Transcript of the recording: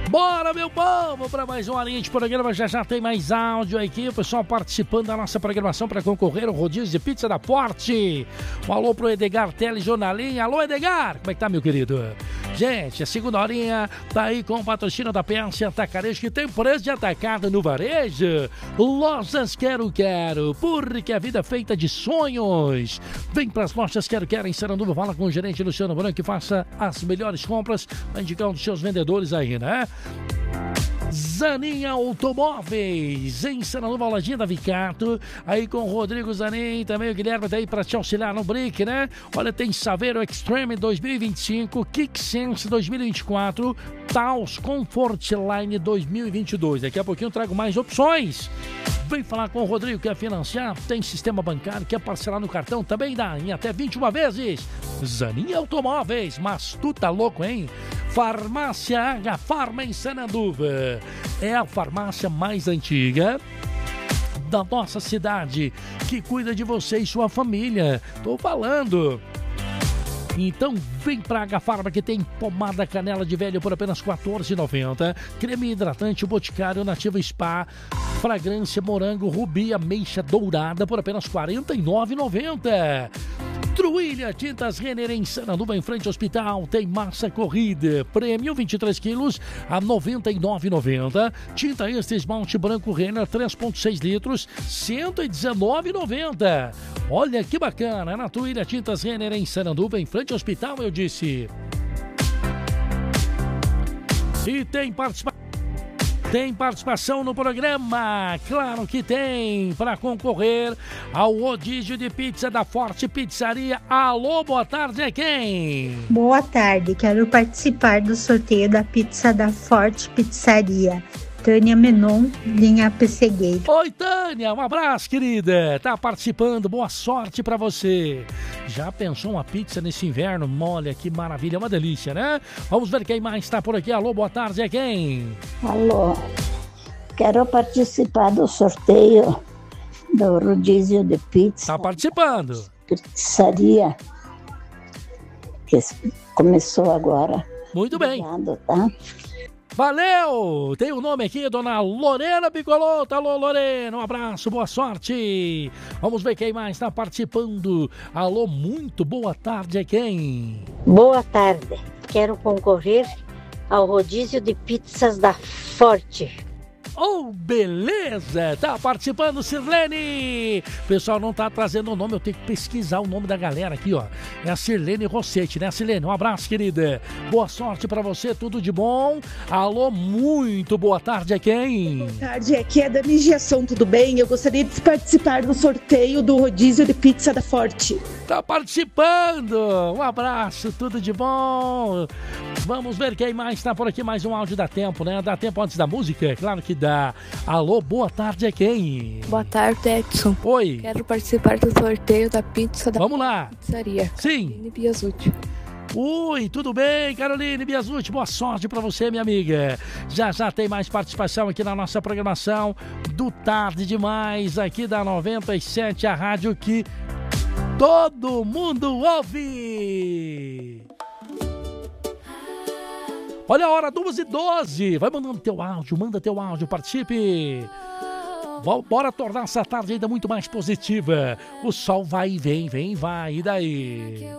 Bora, meu povo, para mais uma linha de programa. Já tem mais áudio aqui. O pessoal participando da nossa programação para concorrer ao rodízio de pizza da Forte. Um alô pro Edgar Telejornalinha. Alô, Edgar! Como é que tá, meu querido? Gente, a segunda horinha tá aí com o patrocínio da Pense Atacarejo, que tem preço de atacado no varejo. Lojas Quero, porque a vida é feita de sonhos. Vem pras lojas Quero em Saranduva. Fala com o gerente Luciano Branco que faça as melhores compras. Vai indicar um dos seus vendedores aí, né? Zanin Automóveis, em Saranduva, lojinha da Vicato, aí com o Rodrigo Zanin, também o Guilherme tá aí pra te auxiliar no brick, né? Olha, tem Saveiro Extreme 2025, Kicksense 2024, Taos Comfortline 2022. Daqui a pouquinho eu trago mais opções. Vem falar com o Rodrigo, quer financiar, tem sistema bancário, quer parcelar no cartão, também dá em até 21 vezes. Zanin Automóveis, mas tu tá louco, hein? Farmácia H Farma em Saranduva. É a farmácia mais antiga da nossa cidade, que cuida de você e sua família. Tô falando. Então vem pra H Farma, que tem pomada canela de velho por apenas R$ 14,90. Creme hidratante Boticário Nativa Spa, fragrância morango rubi ameixa dourada por apenas R$ 49,90. Truilha Tintas Renner em Saranduva, em frente ao hospital, tem massa corrida, prêmio 23 quilos a R$ 99,90. Tinta extra esmalte branco Renner 3,6 litros, R$ 119,90. Olha que bacana, é na Truilha Tintas Renner em Saranduva, em frente ao hospital, eu disse. E tem participação no programa, claro que tem, para concorrer ao rodízio de pizza da Forte Pizzaria. Alô, boa tarde, é quem? Boa tarde, quero participar do sorteio da pizza da Forte Pizzaria. Tânia Menon, linha Pessegueiro. Oi, Tânia, um abraço, querida. Tá participando, boa sorte pra você. Já pensou uma pizza nesse inverno? Olha que maravilha, uma delícia, né? Vamos ver quem mais tá por aqui. Alô, boa tarde, é quem? Alô, quero participar do sorteio do rodízio de pizza. Tá participando. Pizzaria, que começou agora. Muito bem. Obrigado, tá? Valeu! Tem o nome aqui, dona Lorena Picolotto. Alô, Lorena, um abraço, boa sorte. Vamos ver quem mais está participando. Alô, muito boa tarde, é quem? Boa tarde, quero concorrer ao rodízio de pizzas da Forte. Oh, beleza! Tá participando, Sirlene! O pessoal não tá trazendo o nome, eu tenho que pesquisar o nome da galera aqui, ó. É a Sirlene Rossetti, né, Sirlene? Um abraço, querida. Boa sorte pra você, tudo de bom. Alô, muito boa tarde, é quem? Boa tarde, aqui é a Dani Giasson, tudo bem? Eu gostaria de participar do sorteio do rodízio de pizza da Forte. Tá participando! Um abraço, tudo de bom. Vamos ver quem mais tá por aqui, mais um áudio, dá tempo, né? Dá tempo antes da música? Claro que dá. Alô, boa tarde, é quem? Boa tarde, Edson. Oi. Quero participar do sorteio da pizza da Vamos lá. Pizzaria. Sim. Caroline Biasucci. Oi, tudo bem, Caroline Biasucci? Boa sorte pra você, minha amiga. Já tem mais participação aqui na nossa programação do Tarde Demais, aqui da 97, a rádio que todo mundo ouve. Olha a hora, 2h12. Vai mandando teu áudio, manda teu áudio, participe. Bora tornar essa tarde ainda muito mais positiva. O sol vai e vem, e vai. E daí?